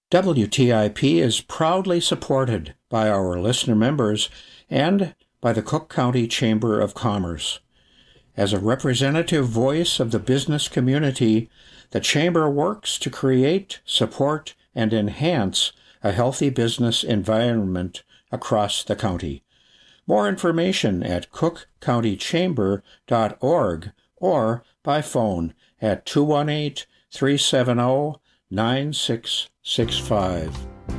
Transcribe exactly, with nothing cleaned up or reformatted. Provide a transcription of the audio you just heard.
W T I P is proudly supported by our listener members and by the Cook County Chamber of Commerce. As a representative voice of the business community, the Chamber works to create, support, and enhance a healthy business environment across the county. More information at cook county chamber dot org or by phone at two one eight, three seven zero, nine six six five.